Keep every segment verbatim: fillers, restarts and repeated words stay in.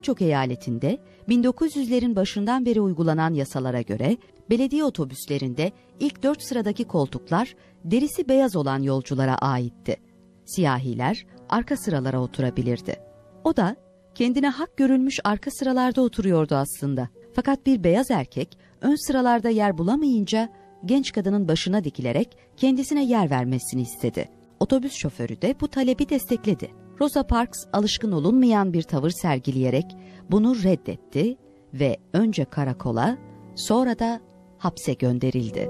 Birçok eyaletinde bin dokuz yüzlerin başından beri uygulanan yasalara göre belediye otobüslerinde ilk dört sıradaki koltuklar derisi beyaz olan yolculara aitti. Siyahiler arka sıralara oturabilirdi. O da kendine hak görülmüş arka sıralarda oturuyordu aslında. Fakat bir beyaz erkek ön sıralarda yer bulamayınca genç kadının başına dikilerek kendisine yer vermesini istedi. Otobüs şoförü de bu talebi destekledi. Rosa Parks alışkın olunmayan bir tavır sergileyerek bunu reddetti ve önce karakola, sonra da hapse gönderildi.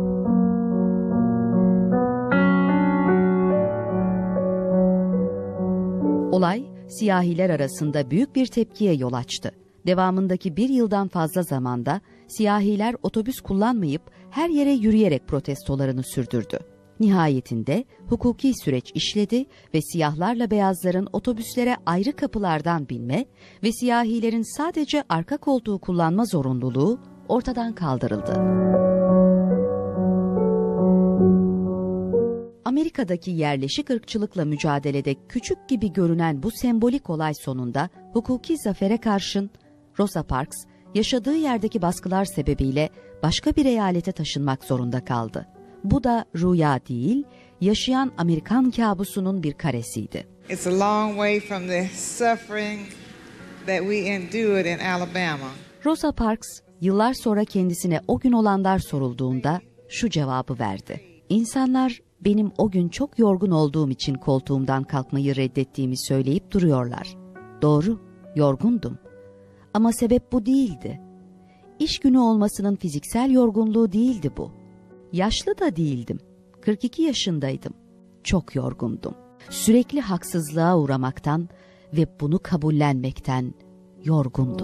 Olay, siyahiler arasında büyük bir tepkiye yol açtı. Devamındaki bir yıldan fazla zamanda siyahiler otobüs kullanmayıp her yere yürüyerek protestolarını sürdürdü. Nihayetinde hukuki süreç işledi ve siyahlarla beyazların otobüslere ayrı kapılardan binme ve siyahilerin sadece arka koltuğu kullanma zorunluluğu ortadan kaldırıldı. Amerika'daki yerleşik ırkçılıkla mücadelede küçük gibi görünen bu sembolik olay sonunda hukuki zafere karşın Rosa Parks yaşadığı yerdeki baskılar sebebiyle başka bir eyalete taşınmak zorunda kaldı. Bu da rüya değil, yaşayan Amerikan kabusunun bir karesiydi. It's a long way from the suffering that we endured in Alabama. Rosa Parks yıllar sonra kendisine o gün olanlar sorulduğunda şu cevabı verdi. İnsanlar benim o gün çok yorgun olduğum için koltuğumdan kalkmayı reddettiğimi söyleyip duruyorlar. Doğru, yorgundum. Ama sebep bu değildi. İş günü olmasının fiziksel yorgunluğu değildi bu. Yaşlı da değildim. kırk iki yaşındaydım. Çok yorgundum. Sürekli haksızlığa uğramaktan ve bunu kabullenmekten yorgundum.